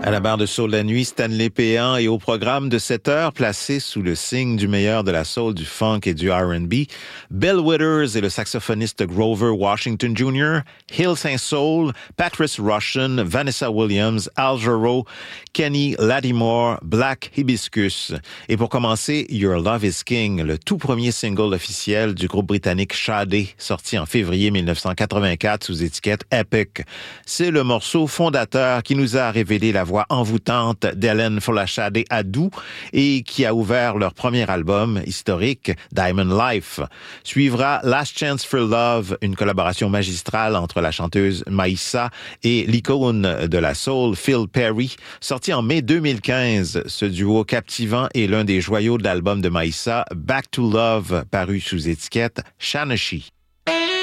À la barre de soul la nuit, Stanley Péan et au programme de 7 heures, placé sous le signe du meilleur de la soul, du funk et du R&B, Bill Withers et le saxophoniste Grover Washington Jr., Hills & Soul, Patrice Rushen, Vanessa Williams, Al Jarreau, Kenny Lattimore, Black Hibiscus. Et pour commencer, Your Love is King, le tout premier single officiel du groupe britannique Sade, sorti en février 1984 sous étiquette Epic. C'est le morceau fondateur qui nous a révélé la voix envoûtante d'Helen Folashade Adou et qui a ouvert leur premier album historique, Diamond Life. Suivra Last Chance for Love, une collaboration magistrale entre la chanteuse Maïssa et l'icône de la soul, Phil Perry. Sorti en mai 2015, ce duo captivant est l'un des joyaux de l'album de Maïssa, Back to Love, paru sous étiquette Shanashi.